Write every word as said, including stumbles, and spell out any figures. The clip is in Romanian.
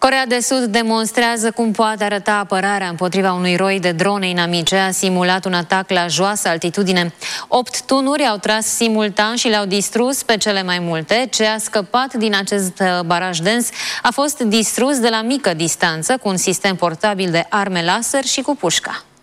Coreea de Sud demonstrează cum poate arăta apărarea împotriva unui roi de drone inamice. A simulat un atac la joasă altitudine. Opt tunuri au tras simultan și le-au distrus pe cele mai multe. Ce a scăpat din acest baraj dens a fost distrus de la mică distanță cu un sistem portabil de arme laser și cu pușca.